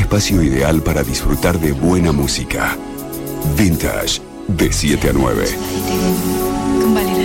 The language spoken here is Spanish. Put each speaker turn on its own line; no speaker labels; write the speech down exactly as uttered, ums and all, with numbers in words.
espacio ideal para disfrutar de buena música. Vintage, de siete a nueve.
Kembali